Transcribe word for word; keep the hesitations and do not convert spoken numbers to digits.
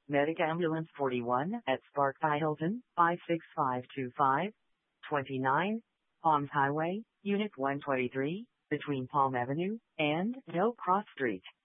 Medic Ambulance forty-one at Spark by Hilton, five six five two five, twenty-nine, Palms Highway, Unit one twenty-three, between Palm Avenue and Del Cross Street.